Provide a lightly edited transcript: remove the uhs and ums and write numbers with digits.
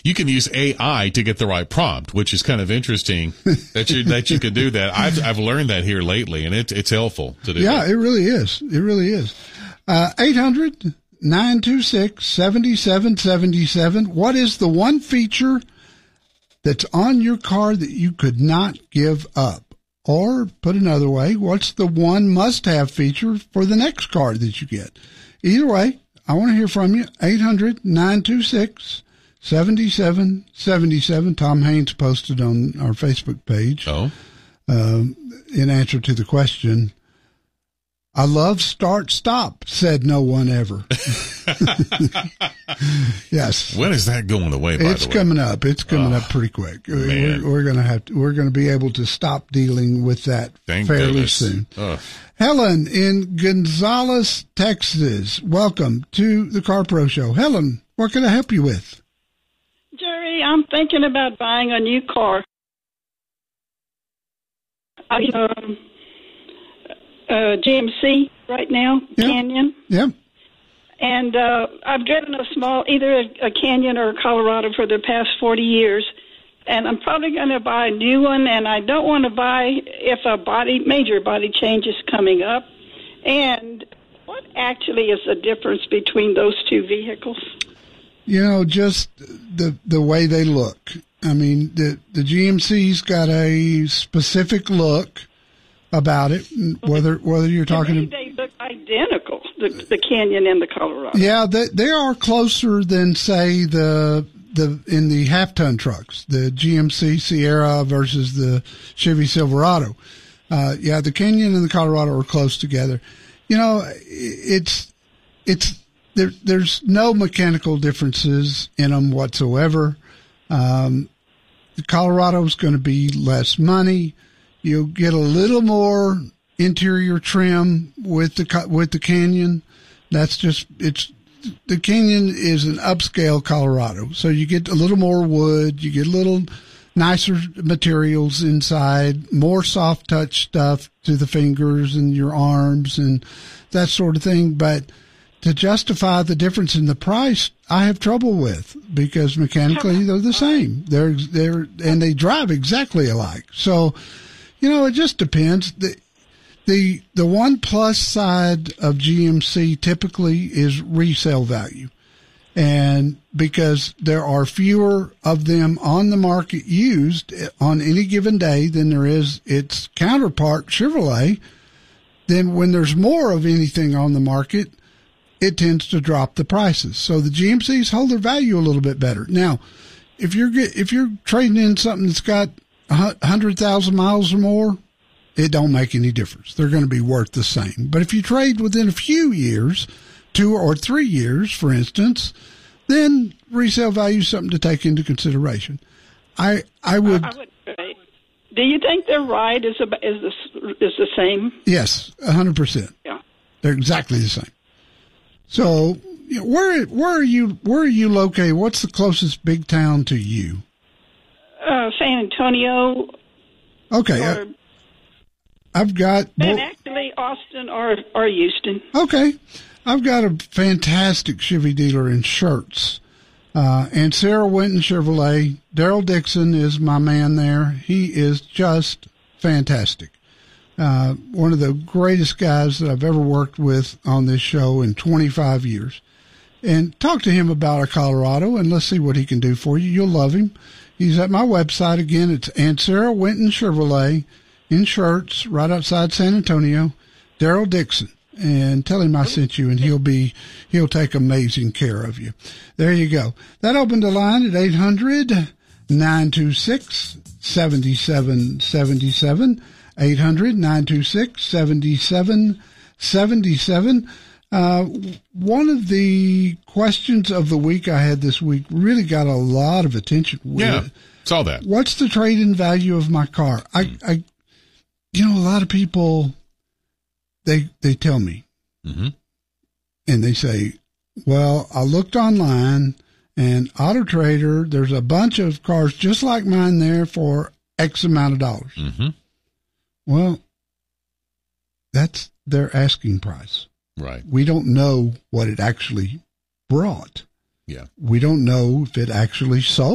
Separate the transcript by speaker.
Speaker 1: you can use AI to get the right prompt, which is kind of interesting that you can do that. I've learned that here lately, and it's helpful to do.
Speaker 2: Yeah,
Speaker 1: that.
Speaker 2: it really is. It really is. 800-926-7777. What is the one feature that's on your car that you could not give up? Or, put another way, what's the one must-have feature for the next car that you get? Either way, I want to hear from you. 800-926-7777. Tom Haynes posted on our Facebook page.
Speaker 1: Oh.
Speaker 2: In answer to the question, I love start-stop, said no one ever. Yes.
Speaker 1: When is that going away, by the way?
Speaker 2: It's coming up. It's coming up pretty quick. We're going to be able to stop dealing with that fairly soon. Helen in Gonzales, Texas. Welcome to the Car Pro Show. Helen, what can I help you with?
Speaker 3: Jerry, I'm thinking about buying a new car. GMC right now,
Speaker 2: Yep.
Speaker 3: Canyon.
Speaker 2: Yep.
Speaker 3: And I've driven either a Canyon or a Colorado for the past 40 years. And I'm probably going to buy a new one, and I don't want to buy if a major body change is coming up. And what actually is the difference between those two vehicles?
Speaker 2: Just the way they look. I mean, the GMC's got a specific look about it, whether you're talking.
Speaker 3: They look identical, the Canyon and the Colorado.
Speaker 2: Yeah, they are closer than, say, in the half-ton trucks, the GMC Sierra versus the Chevy Silverado. The Canyon and the Colorado are close together. There's no mechanical differences in them whatsoever. The Colorado's going to be less money. You'll get a little more interior trim with the Canyon. The Canyon is an upscale Colorado, so you get a little more wood, you get a little nicer materials inside, more soft touch stuff to the fingers and your arms and that sort of thing. But to justify the difference in the price, I have trouble with, because mechanically they're the same. And they drive exactly alike. So, it just depends. The one plus side of GMC typically is resale value. And because there are fewer of them on the market used on any given day than there is its counterpart Chevrolet, then when there's more of anything on the market, it tends to drop the prices. So the GMCs hold their value a little bit better. Now, if you're trading in something that's got 100,000 miles or more, it don't make any difference. They're going to be worth the same. But if you trade within a few years, 2 or 3 years, for instance, then resale value is something to take into consideration. I would.
Speaker 3: Do you think their ride is the same?
Speaker 2: Yes, 100%.
Speaker 3: Yeah,
Speaker 2: they're exactly the same. So, where are you located? What's the closest big town to you?
Speaker 3: San Antonio.
Speaker 2: Okay. I've got...
Speaker 3: And actually Austin or Houston.
Speaker 2: Okay. I've got a fantastic Chevy dealer in Schertz. And Sarah Winton Chevrolet. Daryl Dixon is my man there. He is just fantastic. One of the greatest guys that I've ever worked with on this show in 25 years. And talk to him about a Colorado, and let's see what he can do for you. You'll love him. He's at my website. Again, it's Aunt Sarah Winton Chevrolet in Schertz, right outside San Antonio. Daryl Dixon. And tell him I sent you, and he'll take amazing care of you. There you go. That opened the line at 800-926-7777. 800-926-7777. One of the questions of the week I had this week really got a lot of attention.
Speaker 1: Yeah, saw that.
Speaker 2: What's the trade-in value of my car? A lot of people, they tell me,
Speaker 1: mm-hmm.
Speaker 2: and they say, well, I looked online and Auto Trader, there's a bunch of cars just like mine there for X amount of dollars.
Speaker 1: Mm-hmm.
Speaker 2: Well, that's their asking price.
Speaker 1: Right.
Speaker 2: We don't know what it actually brought.
Speaker 1: Yeah.
Speaker 2: We don't know if it actually sold.